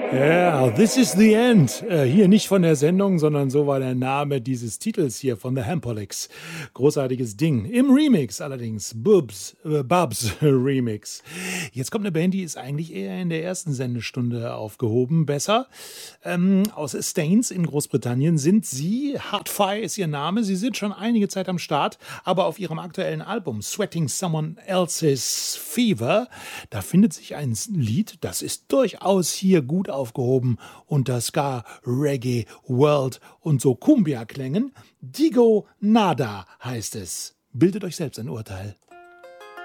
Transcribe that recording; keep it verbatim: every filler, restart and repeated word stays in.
Ja, This is the End. Äh, hier nicht von der Sendung, sondern so war der Name dieses Titels hier von The Hampolics. Großartiges Ding. Im Remix allerdings. Bubs, äh, Bubs Remix. Jetzt kommt eine Band, die ist eigentlich eher in der ersten Sendestunde aufgehoben. Besser. Ähm, aus Staines in Großbritannien sind sie. Hardfire ist ihr Name. Sie sind schon einige Zeit am Start. Aber auf ihrem aktuellen Album Sweating Someone Else's Fever, da findet sich ein Lied, das ist durchaus hier gut aufgehoben unter Ska, Reggae, World und so Cumbia-Klängen. Digo Nada heißt es. Bildet euch selbst ein Urteil.